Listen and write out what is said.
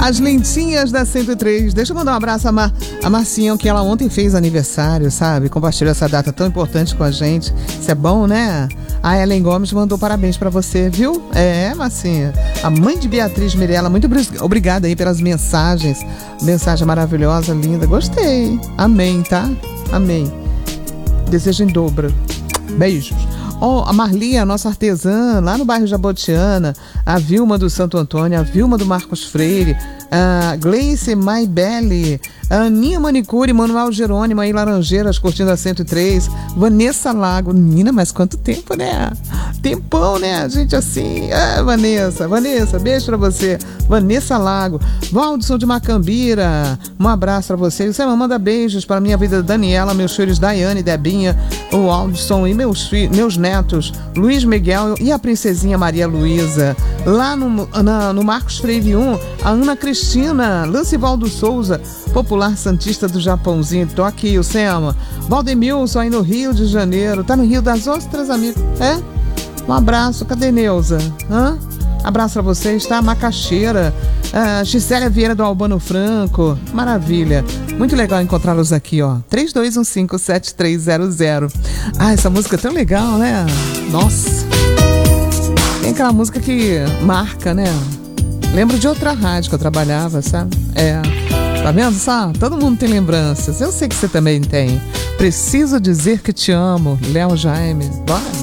As lentinhas da 103. Deixa eu mandar um abraço a Marcinha, que ela ontem fez aniversário, sabe? Compartilhou essa data tão importante com a gente. Isso é bom, né? A Ellen Gomes mandou parabéns pra você, viu? É, Marcinha. A mãe de Beatriz Mirella, muito obrigada aí pelas mensagens. Mensagem maravilhosa, linda. Gostei. Amém, tá? Amém. Desejo em dobro. Beijos. A Marli, a nossa artesã, lá no bairro Jabotiana, a Vilma do Santo Antônio, a Vilma do Marcos Freire, a Gleice Maibelli, a Aninha Manicure, Manuel Jerônimo aí, Laranjeiras, curtindo a 103, Vanessa Lago. Menina, mas quanto tempo, né? Tempão, né? Gente, assim. Vanessa, beijo pra você. Vanessa Lago, Valdson de Macambira, um abraço pra você. Você manda beijos para minha vida, Daniela, meus filhos Daiane, Debinha, o Aldson e meus netos, Luiz Miguel e a princesinha Maria Luísa. Lá no Marcos Freire 1, a Ana Cristina, Lancivaldo Souza, popular santista do Japãozinho. Tô aqui, o Selma. Valdemilson aí no Rio de Janeiro. Tá no Rio das Ostras, amigo? É? Um abraço. Cadê Neuza? Abraço pra vocês, tá? Macaxeira, Gisele Vieira do Albano Franco. Maravilha. Muito legal encontrá-los aqui, ó. 32157300. Essa música é tão legal, né? Nossa. Tem aquela música que marca, né? Lembro de outra rádio que eu trabalhava, sabe? Tá vendo só? Todo mundo tem lembranças. Eu sei que você também tem. Preciso dizer que te amo. Léo Jaime. Bora.